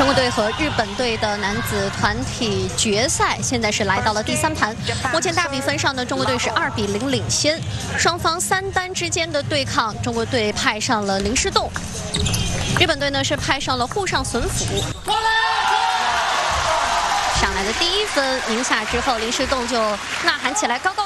国队和日本队的男子团体决赛，现在是来到了第3盘。目前大比分上呢，中国队是2比0领先。双方3单之间的对抗，中国队派上了林诗栋，日本队呢是派上了沪上隼辅。上来的第1分赢下之后，林诗栋就呐喊起来，高高